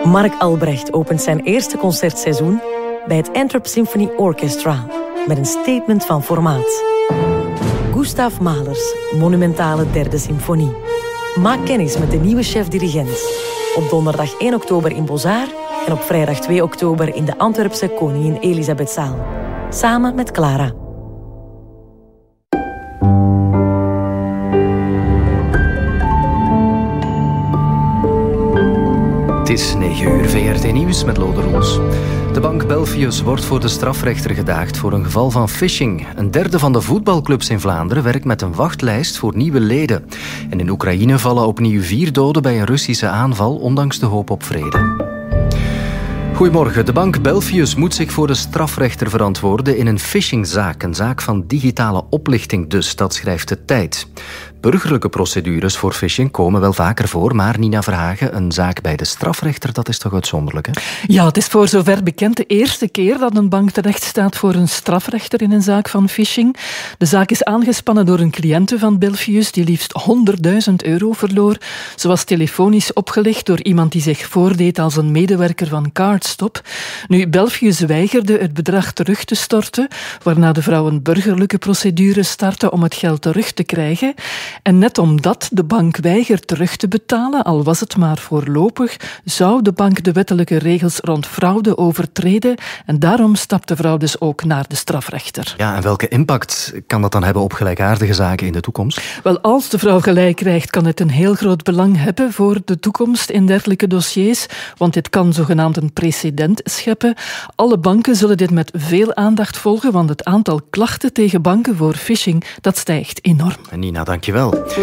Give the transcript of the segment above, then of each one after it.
Mark Albrecht opent zijn eerste concertseizoen bij het Antwerp Symphony Orchestra met een statement van formaat. Gustav Mahlers, monumentale derde symfonie. Maak kennis met de nieuwe chef-dirigent. Op donderdag 1 oktober in Bozar en op vrijdag 2 oktober in de Antwerpse Koningin Elisabethzaal. Samen met Clara. Het is 9 uur, VRT Nieuws met Lode Roels. De bank Belfius wordt voor de strafrechter gedaagd voor een geval van phishing. Een derde van de voetbalclubs in Vlaanderen werkt met een wachtlijst voor nieuwe leden. En in Oekraïne vallen opnieuw 4 doden bij een Russische aanval, ondanks de hoop op vrede. Goedemorgen. De bank Belfius moet zich voor de strafrechter verantwoorden in een phishingzaak. Een zaak van digitale oplichting dus, dat schrijft de Tijd. Burgerlijke procedures voor phishing komen wel vaker voor, maar Nina Verhagen, een zaak bij de strafrechter, dat is toch uitzonderlijk, hè? Ja, het is voor zover bekend de eerste keer dat een bank terecht staat voor een strafrechter in een zaak van phishing. De zaak is aangespannen door een cliënte van Belfius die liefst €100.000 verloor. Ze was telefonisch opgelegd door iemand die zich voordeed als een medewerker van Cardstop. Nu, Belfius weigerde het bedrag terug te storten, waarna de vrouw een burgerlijke procedure startte om het geld terug te krijgen. En net omdat de bank weigert terug te betalen, al was het maar voorlopig, zou de bank de wettelijke regels rond fraude overtreden. En daarom stapt de vrouw dus ook naar de strafrechter. Ja, en welke impact kan dat dan hebben op gelijkaardige zaken in de toekomst? Wel, als de vrouw gelijk krijgt, kan het een heel groot belang hebben voor de toekomst in dergelijke dossiers, want dit kan zogenaamd een precedent scheppen. Alle banken zullen dit met veel aandacht volgen, want het aantal klachten tegen banken voor phishing, dat stijgt enorm. En Nina, dankjewel.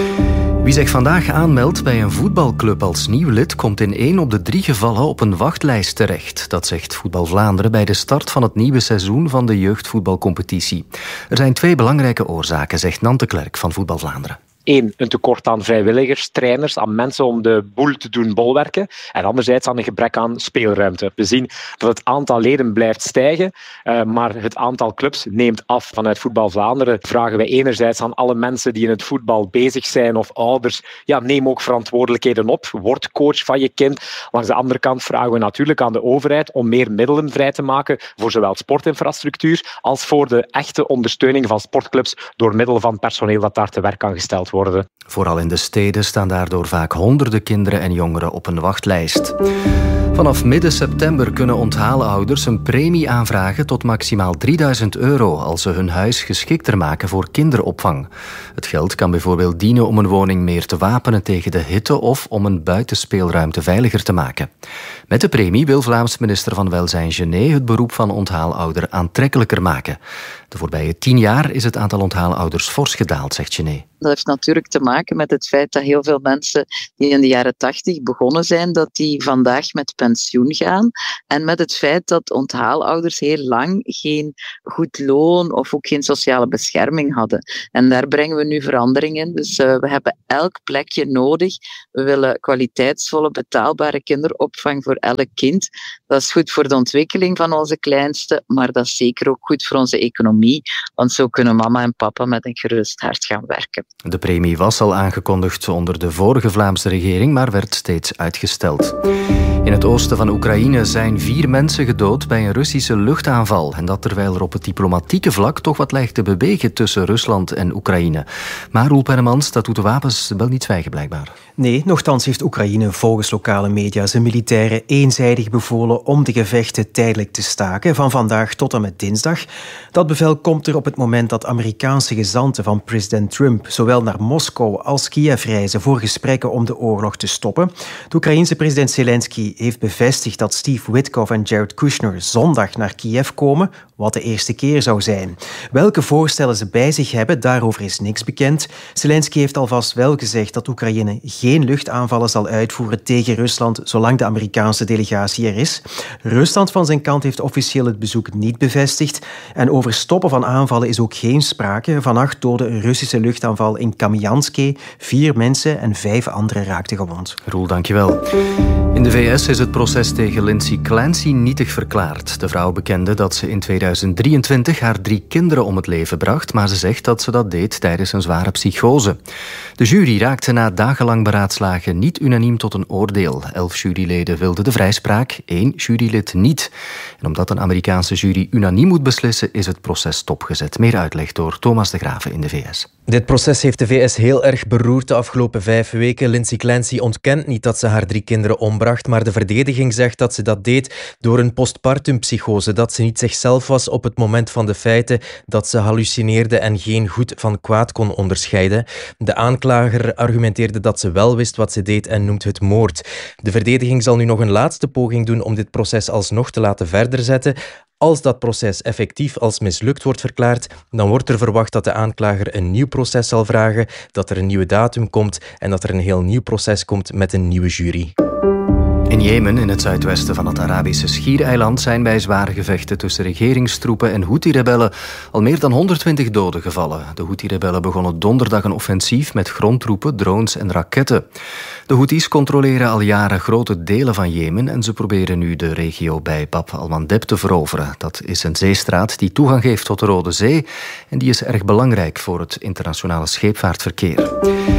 Wie zich vandaag aanmeldt bij een voetbalclub als nieuw lid komt in 1 op de 3 gevallen op een wachtlijst terecht. Dat zegt Voetbal Vlaanderen bij de start van het nieuwe seizoen van de jeugdvoetbalcompetitie. Er zijn 2 belangrijke oorzaken, zegt Nante Klerk van Voetbal Vlaanderen. 1, een tekort aan vrijwilligers, trainers, aan mensen om de boel te doen bolwerken. En anderzijds aan een gebrek aan speelruimte. We zien dat het aantal leden blijft stijgen, maar het aantal clubs neemt af. Vanuit Voetbal Vlaanderen vragen wij enerzijds aan alle mensen die in het voetbal bezig zijn of ouders, ja, neem ook verantwoordelijkheden op. Word coach van je kind. Langs de andere kant vragen we natuurlijk aan de overheid om meer middelen vrij te maken voor zowel sportinfrastructuur als voor de echte ondersteuning van sportclubs door middel van personeel dat daar te werk kan gesteld worden. Vooral in de steden staan daardoor vaak honderden kinderen en jongeren op een wachtlijst. Vanaf midden september kunnen onthaalouders een premie aanvragen tot maximaal €3.000 als ze hun huis geschikter maken voor kinderopvang. Het geld kan bijvoorbeeld dienen om een woning meer te wapenen tegen de hitte of om een buitenspeelruimte veiliger te maken. Met de premie wil Vlaams minister van Welzijn Gené het beroep van onthaalouder aantrekkelijker maken. De voorbije 10 jaar is het aantal onthaalouders fors gedaald, zegt Gené. Dat heeft natuurlijk te maken met het feit dat heel veel mensen die in de jaren 80 begonnen zijn, dat die vandaag met pensioen gaan. En met het feit dat onthaalouders heel lang geen goed loon of ook geen sociale bescherming hadden. En daar brengen we nu verandering in. Dus we hebben elk plekje nodig. We willen kwaliteitsvolle, betaalbare kinderopvang voor elk kind. Dat is goed voor de ontwikkeling van onze kleinste, maar dat is zeker ook goed voor onze economie. Want zo kunnen mama en papa met een gerust hart gaan werken. De premie was al aangekondigd onder de vorige Vlaamse regering, maar werd steeds uitgesteld. In het oosten van Oekraïne zijn 4 mensen gedood bij een Russische luchtaanval. En dat terwijl er op het diplomatieke vlak toch wat lijkt te bewegen tussen Rusland en Oekraïne. Maar Roel Pennemans, dat doet de wapens wel niet zwijgen blijkbaar. Nee, nochtans heeft Oekraïne volgens lokale media zijn militairen eenzijdig bevolen om de gevechten tijdelijk te staken van vandaag tot en met dinsdag. Dat bevel komt er op het moment dat Amerikaanse gezanten van president Trump zowel naar Moskou als Kiev reizen voor gesprekken om de oorlog te stoppen. De Oekraïense president Zelensky heeft bevestigd dat Steve Witkoff en Jared Kushner zondag naar Kiev komen, wat de eerste keer zou zijn. Welke voorstellen ze bij zich hebben, daarover is niks bekend. Zelensky heeft alvast wel gezegd dat Oekraïne geen luchtaanvallen zal uitvoeren tegen Rusland zolang de Amerikaanse delegatie er is. Rusland van zijn kant heeft officieel het bezoek niet bevestigd. En over stoppen van aanvallen is ook geen sprake. Vannacht doodde een Russische luchtaanval in Kamianske. 4 mensen en 5 anderen raakten gewond. Roel, dankjewel. In de VS VS is het proces tegen Lindsay Clancy nietig verklaard. De vrouw bekende dat ze in 2023 haar 3 kinderen om het leven bracht, maar ze zegt dat ze dat deed tijdens een zware psychose. De jury raakte na dagenlang beraadslagen niet unaniem tot een oordeel. 11 juryleden wilden de vrijspraak, 1 jurylid niet. En omdat een Amerikaanse jury unaniem moet beslissen, is het proces stopgezet. Meer uitleg door Thomas de Graven in de VS. Dit proces heeft de VS heel erg beroerd de afgelopen 5 weken. Lindsay Clancy ontkent niet dat ze haar 3 kinderen ombracht, maar de verdediging zegt dat ze dat deed door een postpartumpsychose, dat ze niet zichzelf was op het moment van de feiten, dat ze hallucineerde en geen goed van kwaad kon onderscheiden. De aanklager argumenteerde dat ze wel wist wat ze deed en noemt het moord. De verdediging zal nu nog een laatste poging doen om dit proces alsnog te laten verder zetten. Als dat proces effectief als mislukt wordt verklaard, dan wordt er verwacht dat de aanklager een nieuw proces zal vragen, dat er een nieuwe datum komt en dat er een heel nieuw proces komt met een nieuwe jury. In Jemen, in het zuidwesten van het Arabische Schiereiland, zijn bij zware gevechten tussen regeringstroepen en Houthi-rebellen al meer dan 120 doden gevallen. De Houthi-rebellen begonnen donderdag een offensief met grondtroepen, drones en raketten. De Houthis controleren al jaren grote delen van Jemen en ze proberen nu de regio bij Bab al-Mandeb te veroveren. Dat is een zeestraat die toegang geeft tot de Rode Zee en die is erg belangrijk voor het internationale scheepvaartverkeer.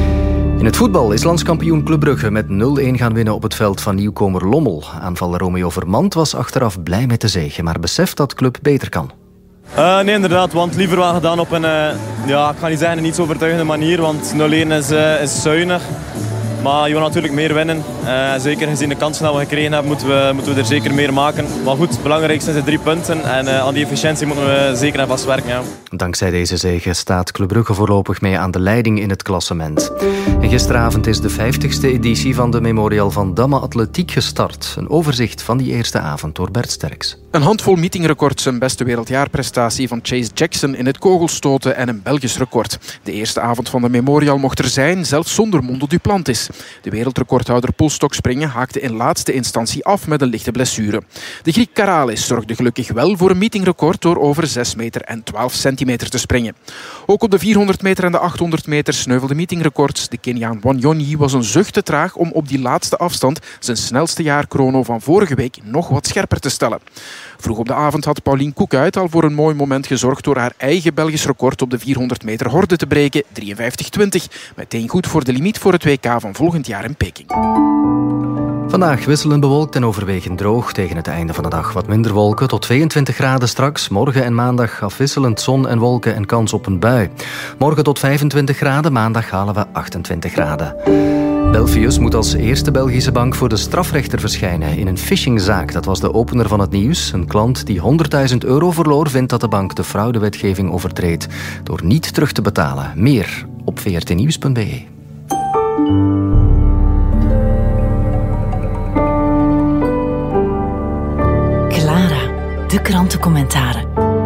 In het voetbal is landskampioen Club Brugge met 0-1 gaan winnen op het veld van nieuwkomer Lommel. Aanvaller Romeo Vermand was achteraf blij met de zege, maar beseft dat club beter kan. Nee, inderdaad, want liever wel gedaan op een, ik ga niet zeggen een niet zo overtuigende manier, want 0-1 is zuinig. Maar je wil natuurlijk meer winnen. Zeker gezien de kansen die we gekregen hebben, moeten we er zeker meer maken. Maar goed, het belangrijkste zijn de 3 punten. En aan die efficiëntie moeten we zeker en vast werken. Ja. Dankzij deze zege staat Club Brugge voorlopig mee aan de leiding in het klassement. En gisteravond is de 50ste editie van de Memorial van Damme Atletiek gestart. Een overzicht van die eerste avond door Bert Sterks. Een handvol meetingrecords, een beste wereldjaarprestatie van Chase Jackson in het kogelstoten en een Belgisch record. De eerste avond van de Memorial mocht er zijn, zelfs zonder Mondo Duplantis. De wereldrecordhouder polstokspringen haakte in laatste instantie af met een lichte blessure. De Griek Karalis zorgde gelukkig wel voor een meetingrecord door over 6 meter en 12 centimeter te springen. Ook op de 400 meter en de 800 meter sneuvelde meetingrecords. De Keniaan Wanyonyi was een zucht te traag om op die laatste afstand zijn snelste jaarchrono van vorige week nog wat scherper te stellen. Vroeg op de avond had Pauline Koekuit al voor een mooi moment gezorgd door haar eigen Belgisch record op de 400 meter horde te breken, 53,20. Meteen goed voor de limiet voor het WK van volgend jaar in Peking. Vandaag wisselend bewolkt en overwegend droog. Tegen het einde van de dag wat minder wolken, tot 22 graden straks. Morgen en maandag afwisselend zon en wolken en kans op een bui. Morgen tot 25 graden, maandag halen we 28 graden. Belfius moet als eerste Belgische bank voor de strafrechter verschijnen in een phishingzaak. Dat was de opener van het nieuws. Een klant die €100.000 verloor vindt dat de bank de fraudewetgeving overtreedt door niet terug te betalen. Meer op vrtnieuws.be. Clara, de krantencommentaren.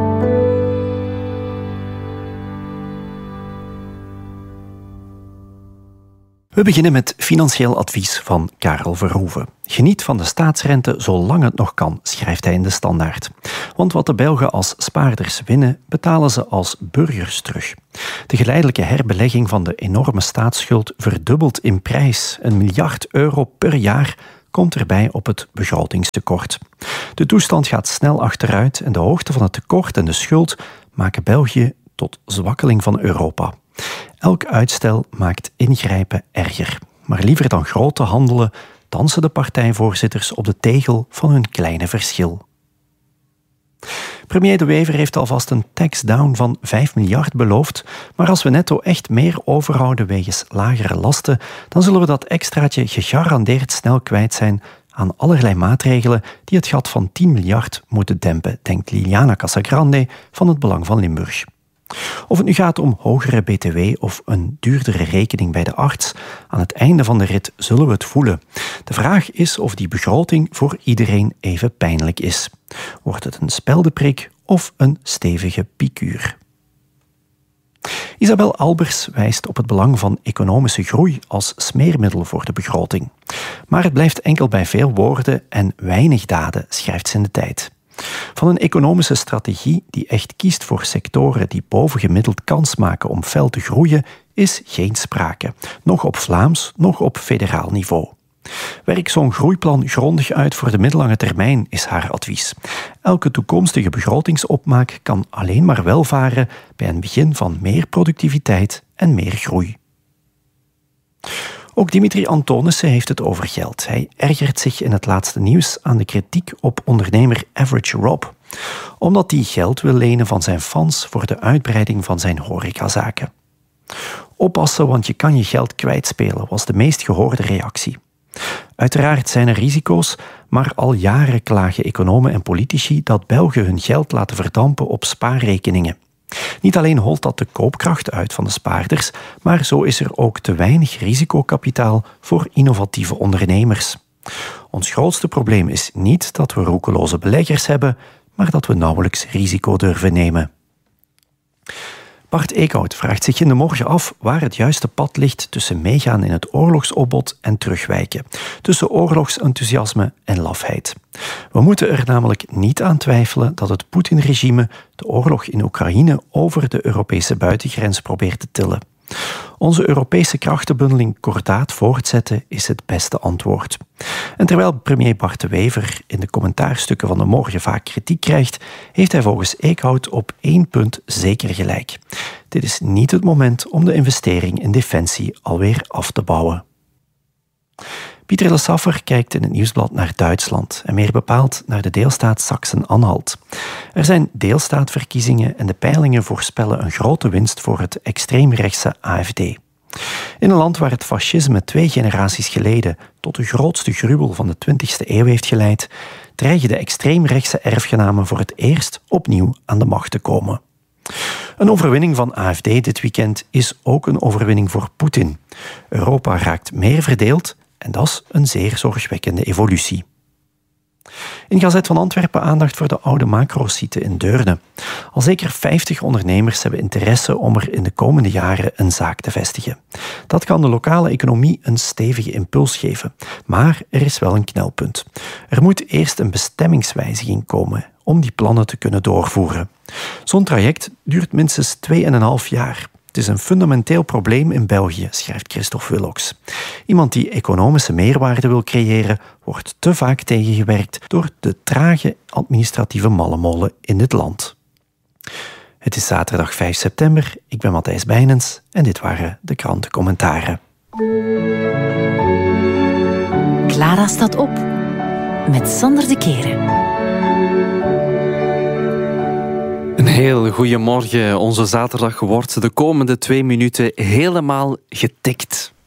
We beginnen met financieel advies van Karel Verhoeven. Geniet van de staatsrente zolang het nog kan, schrijft hij in de Standaard. Want wat de Belgen als spaarders winnen, betalen ze als burgers terug. De geleidelijke herbelegging van de enorme staatsschuld verdubbelt in prijs. €1 miljard per jaar komt erbij op het begrotingstekort. De toestand gaat snel achteruit en de hoogte van het tekort en de schuld maken België tot zwakkeling van Europa. Elk uitstel maakt ingrijpen erger. Maar liever dan groot te handelen, dansen de partijvoorzitters op de tegel van hun kleine verschil. Premier De Wever heeft alvast een tax-down van 5 miljard beloofd, maar als we netto echt meer overhouden wegens lagere lasten, dan zullen we dat extraatje gegarandeerd snel kwijt zijn aan allerlei maatregelen die het gat van 10 miljard moeten dempen, denkt Liliana Casagrande van het Belang van Limburg. Of het nu gaat om hogere btw of een duurdere rekening bij de arts, aan het einde van de rit zullen we het voelen. De vraag is of die begroting voor iedereen even pijnlijk is. Wordt het een speldeprik of een stevige piekuur? Isabel Albers wijst op het belang van economische groei als smeermiddel voor de begroting. Maar het blijft enkel bij veel woorden en weinig daden, schrijft ze in de Tijd. Van een economische strategie die echt kiest voor sectoren die bovengemiddeld kans maken om fel te groeien, is geen sprake. Nog op Vlaams, nog op federaal niveau. Werk zo'n groeiplan grondig uit voor de middellange termijn, is haar advies. Elke toekomstige begrotingsopmaak kan alleen maar welvaren bij een begin van meer productiviteit en meer groei. Ook Dimitri Antonissen heeft het over geld. Hij ergert zich in het laatste nieuws aan de kritiek op ondernemer Average Rob, omdat hij geld wil lenen van zijn fans voor de uitbreiding van zijn horecazaken. Oppassen, want je kan je geld kwijtspelen, was de meest gehoorde reactie. Uiteraard zijn er risico's, maar al jaren klagen economen en politici dat Belgen hun geld laten verdampen op spaarrekeningen. Niet alleen holt dat de koopkracht uit van de spaarders, maar zo is er ook te weinig risicokapitaal voor innovatieve ondernemers. Ons grootste probleem is niet dat we roekeloze beleggers hebben, maar dat we nauwelijks risico durven nemen. Bart Eekhout vraagt zich in de morgen af waar het juiste pad ligt tussen meegaan in het oorlogsopbod en terugwijken, tussen oorlogsenthousiasme en lafheid. We moeten er namelijk niet aan twijfelen dat het Poetin-regime de oorlog in Oekraïne over de Europese buitengrens probeert te tillen. Onze Europese krachtenbundeling kordaat voortzetten is het beste antwoord. En terwijl premier Bart de Wever in de commentaarstukken van de morgen vaak kritiek krijgt, heeft hij volgens Eekhout op 1 punt zeker gelijk. Dit is niet het moment om de investering in defensie alweer af te bouwen. Pieter Le Saffer kijkt in het Nieuwsblad naar Duitsland en meer bepaald naar de deelstaat Sachsen-Anhalt. Er zijn deelstaatverkiezingen en de peilingen voorspellen een grote winst voor het extreemrechtse AfD. In een land waar het fascisme 2 generaties geleden tot de grootste gruwel van de 20e eeuw heeft geleid, dreigen de extreemrechtse erfgenamen voor het eerst opnieuw aan de macht te komen. Een overwinning van AfD dit weekend is ook een overwinning voor Poetin. Europa raakt meer verdeeld en dat is een zeer zorgwekkende evolutie. In Gazet van Antwerpen aandacht voor de oude macro-site in Deurne. Al zeker 50 ondernemers hebben interesse om er in de komende jaren een zaak te vestigen. Dat kan de lokale economie een stevige impuls geven. Maar er is wel een knelpunt. Er moet eerst een bestemmingswijziging komen om die plannen te kunnen doorvoeren. Zo'n traject duurt minstens 2,5 jaar. Het is een fundamenteel probleem in België, schrijft Christophe Willocks. Iemand die economische meerwaarde wil creëren, wordt te vaak tegengewerkt door de trage administratieve mallemolen in dit land. Het is zaterdag 5 september, ik ben Matthijs Bijnens en dit waren de krantencommentaren. Clara staat op met Sander de Keren. Een heel goeiemorgen. Onze zaterdag wordt de komende 2 minuten helemaal getikt.